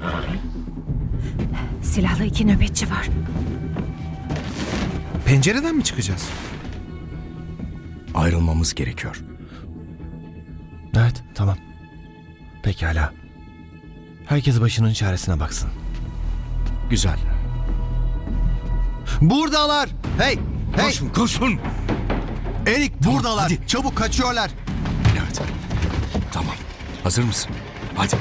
Silahlı 2 nöbetçi var. Pencereden mi çıkacağız? Ayrılmamız gerekiyor. Evet, tamam. Pekala. Herkes başının çaresine baksın. Güzel. Buradalar! Hey! Hey! Koşun, koşun! Erik buradalar! hadi. Çabuk kaçıyorlar! Evet. Tamam. Hazır mısın? Hadi.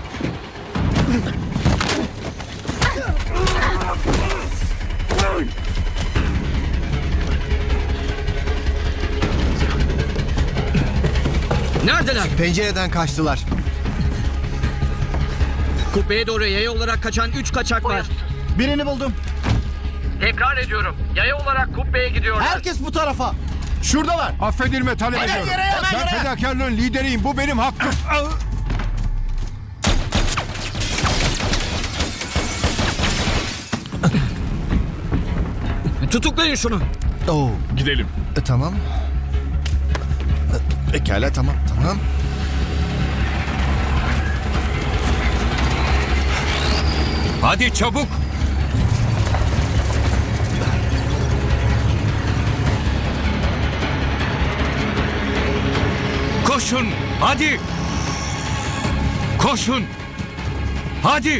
Neredeler? Pencereden kaçtılar. Kubbeye doğru yaya olarak kaçan 3 kaçak var. Birini buldum. Tekrar ediyorum. Yaya olarak kubbeye gidiyorlar. Herkes bu tarafa. Şuradalar. Affedilme talep Hemen ediyorum. yere, hemen Ben yere. fedakarlığın lideriyim. Bu benim hakkım. Tutuklayın şunu. Oo. Gidelim. Tamam. Pekala, tamam. Hadi çabuk! Koşun! Hadi! Koşun! Hadi!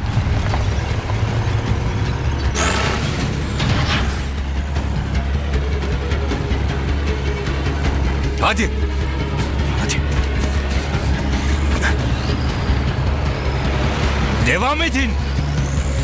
Hadi! Hadi! Devam edin!